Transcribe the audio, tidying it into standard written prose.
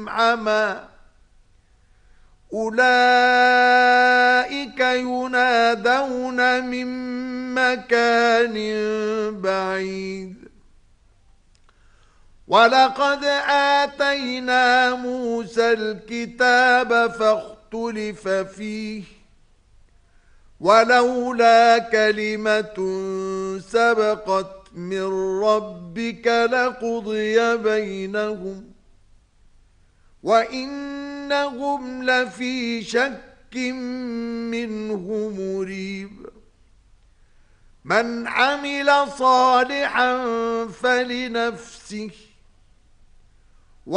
عمى أولئك ينادون من مكان بعيد ولقد آتينا موسى الكتاب فاختلف فيه ولولا كلمة سبقت من ربك لقضي بينهم وإنهم لفي شك منه مريب من عمل صالحا فلنفسه